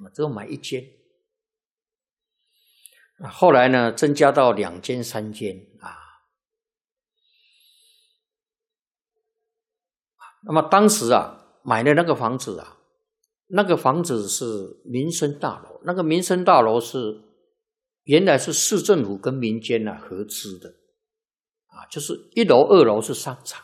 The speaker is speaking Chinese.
只有买1间。后来呢，增加到2间、3间啊。那么当时啊，买的那个房子啊，那个房子是民生大楼，那个民生大楼是原来是市政府跟民间合资的啊，就是1楼、2楼是商场